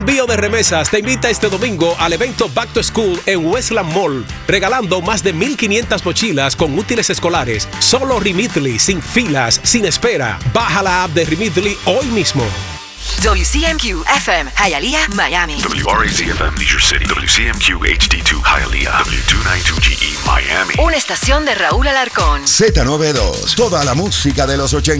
Envío de Remesas te invita este domingo al evento Back to School en Westland Mall, regalando más de 1,500 mochilas con útiles escolares. Solo Remitly, sin filas, sin espera. Baja la app de Remitly hoy mismo. WCMQ FM, Hialeah, Miami. WRAC FM, Leisure City. WCMQ HD2, Hialeah. W292GE, Miami. Una estación de Raúl Alarcón. Z92, toda la música de los 80.